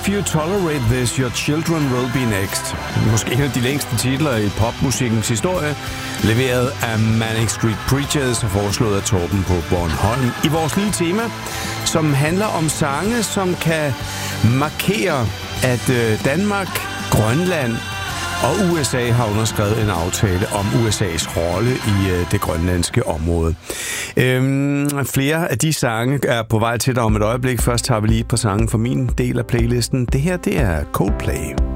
If You Tolerate This, Your Children Will Be Next. Måske en af de længste titler i popmusikkens historie, leveret af Manic Street Preachers og foreslået af Torben på Bornholm. I vores lille tema, som handler om sange, som kan markere, at Danmark, Grønland og USA har underskrevet en aftale om USA's rolle i det grønlandske område. Flere af de sange er på vej til dig om et øjeblik. Først tager vi lige et par sange fra min del af playlisten. Det her, det er Coldplay.